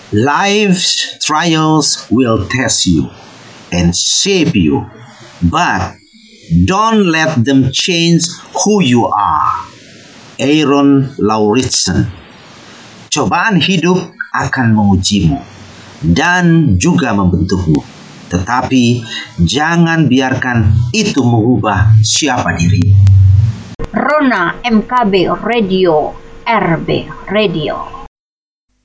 Life's trials will test you and shape you, but don't let them change who you are. Aaron Lauritsen. Cobaan hidup akan mengujimu dan juga membentukmu, tetapi jangan biarkan itu mengubah siapa dirimu. Rona MKB Radio, RB Radio.